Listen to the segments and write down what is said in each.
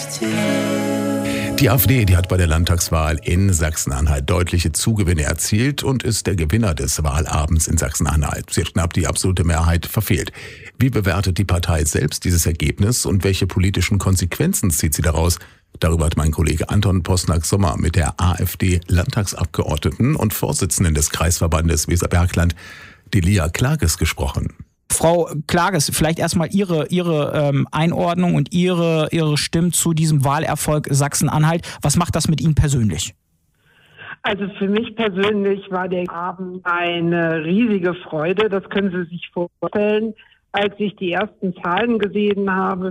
Die AfD, die hat bei der Landtagswahl in Sachsen-Anhalt deutliche Zugewinne erzielt und ist der Gewinner des Wahlabends in Sachsen-Anhalt. Sie hat knapp die absolute Mehrheit verfehlt. Wie bewertet die Partei selbst dieses Ergebnis und welche politischen Konsequenzen zieht sie daraus? Darüber hat mein Kollege Anton Posnack-Sommer mit der AfD-Landtagsabgeordneten und Vorsitzenden des Kreisverbandes Weserbergland, Delia Klages, gesprochen. Frau Klages, vielleicht erstmal Ihre Einordnung und Ihre Stimmen zu diesem Wahlerfolg Sachsen-Anhalt. Was macht das mit Ihnen persönlich? Also für mich persönlich war der Abend eine riesige Freude. Das können Sie sich vorstellen. Als ich die ersten Zahlen gesehen habe,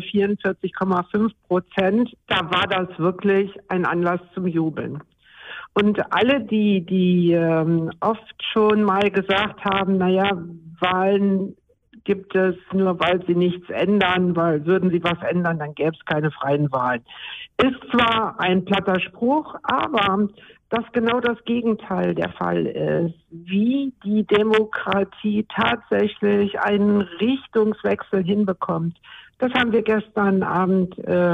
44,5%, da war das wirklich ein Anlass zum Jubeln. Und alle, die oft schon mal gesagt haben, naja, Wahlen gibt es nur, weil sie nichts ändern, weil würden sie was ändern, dann gäbe es keine freien Wahlen. Ist zwar ein platter Spruch, aber dass genau das Gegenteil der Fall ist, wie die Demokratie tatsächlich einen Richtungswechsel hinbekommt. Das haben wir gestern Abend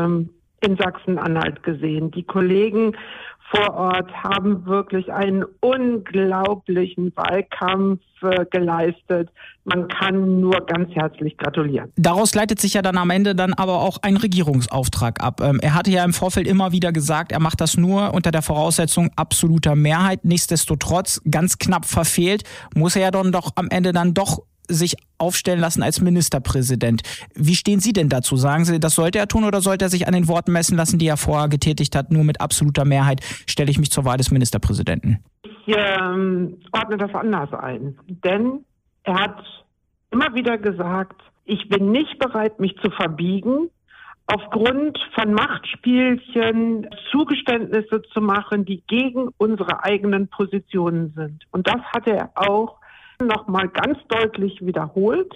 in Sachsen-Anhalt gesehen. Die Kollegen vor Ort haben wirklich einen unglaublichen Wahlkampf geleistet. Man kann nur ganz herzlich gratulieren. Daraus leitet sich ja dann am Ende dann aber auch ein Regierungsauftrag ab. Er hatte ja im Vorfeld immer wieder gesagt, er macht das nur unter der Voraussetzung absoluter Mehrheit. Nichtsdestotrotz, ganz knapp verfehlt, muss er ja dann doch am Ende dann doch sich aufstellen lassen als Ministerpräsident. Wie stehen Sie denn dazu? Sagen Sie, das sollte er tun oder sollte er sich an den Worten messen lassen, die er vorher getätigt hat, nur mit absoluter Mehrheit stelle ich mich zur Wahl des Ministerpräsidenten? Ich ordne das anders ein, denn er hat immer wieder gesagt, ich bin nicht bereit, mich zu verbiegen, aufgrund von Machtspielchen Zugeständnisse zu machen, die gegen unsere eigenen Positionen sind. Und das hat er auch nochmal ganz deutlich wiederholt.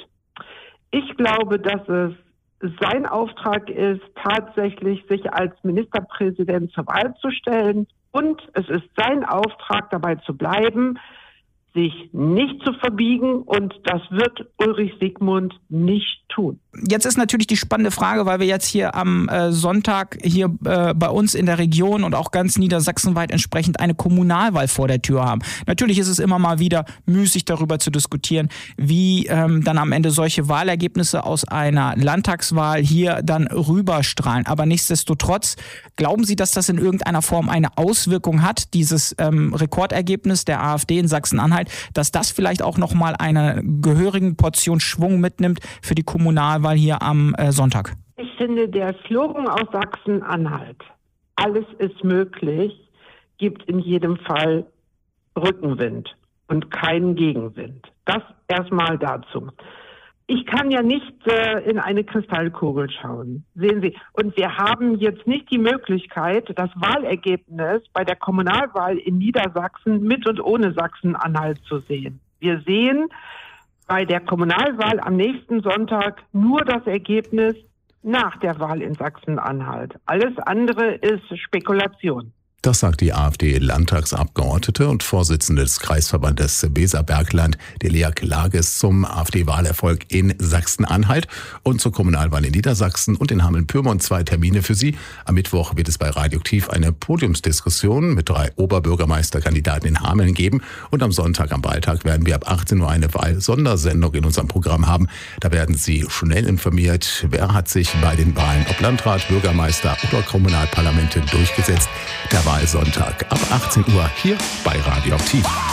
Ich glaube, dass es sein Auftrag ist, tatsächlich sich als Ministerpräsident zur Wahl zu stellen. Und es ist sein Auftrag, dabei zu bleiben, sich nicht zu verbiegen, und das wird Ulrich Siegmund nicht tun. Jetzt ist natürlich die spannende Frage, weil wir jetzt hier am Sonntag hier bei uns in der Region und auch ganz niedersachsenweit entsprechend eine Kommunalwahl vor der Tür haben. Natürlich ist es immer mal wieder müßig, darüber zu diskutieren, wie dann am Ende solche Wahlergebnisse aus einer Landtagswahl hier dann rüberstrahlen. Aber nichtsdestotrotz, glauben Sie, dass das in irgendeiner Form eine Auswirkung hat, dieses Rekordergebnis der AfD in Sachsen-Anhalt, dass das vielleicht auch nochmal eine gehörigen Portion Schwung mitnimmt für die Kommunalwahl hier am Sonntag? Ich finde, der Slogan aus Sachsen-Anhalt, alles ist möglich, gibt in jedem Fall Rückenwind und keinen Gegenwind. Das erstmal dazu. Ich kann ja nicht in eine Kristallkugel schauen, sehen Sie. Und wir haben jetzt nicht die Möglichkeit, das Wahlergebnis bei der Kommunalwahl in Niedersachsen mit und ohne Sachsen-Anhalt zu sehen. Wir sehen bei der Kommunalwahl am nächsten Sonntag nur das Ergebnis nach der Wahl in Sachsen-Anhalt. Alles andere ist Spekulation. Das sagt die AfD-Landtagsabgeordnete und Vorsitzende des Kreisverbandes Weserbergland, Delia Klages, zum AfD-Wahlerfolg in Sachsen-Anhalt und zur Kommunalwahl in Niedersachsen und in Hameln-Pyrmont 2 Termine für Sie. Am Mittwoch wird es bei Radioaktiv eine Podiumsdiskussion mit 3 Oberbürgermeisterkandidaten in Hameln geben und am Sonntag, am Wahltag, werden wir ab 18 Uhr eine Wahl-Sondersendung in unserem Programm haben. Da werden Sie schnell informiert, wer hat sich bei den Wahlen, ob Landrat, Bürgermeister oder Kommunalparlamente, durchgesetzt. Der Wahlsonntag ab 18 Uhr hier bei Radioaktiv.